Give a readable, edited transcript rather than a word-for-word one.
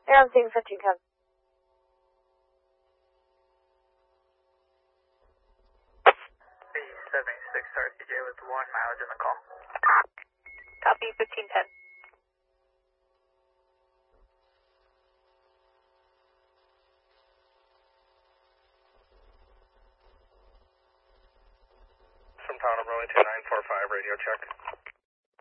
Yeah, I'm seeing 1510. 76 RTJ with 1 mileage in the call. Copy 1510. From Town of Burlington 945, radio check.